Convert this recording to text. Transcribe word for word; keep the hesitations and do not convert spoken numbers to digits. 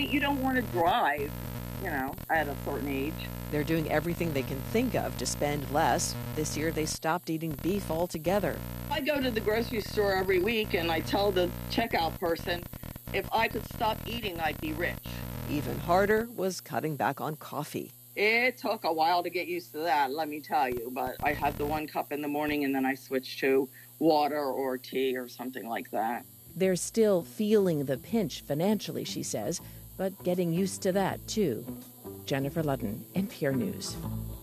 you don't want to drive, you know, at a certain age. They're doing everything they can think of to spend less. This year, they stopped eating beef altogether. I go to the grocery store every week and I tell the checkout person, if I could stop eating, I'd be rich. Even harder was cutting back on coffee. It took a while to get used to that, let me tell you. But I have the one cup in the morning and then I switch to water or tea or something like that. They're still feeling the pinch financially, she says, but getting used to that, too. Jennifer Ludden, N P R News.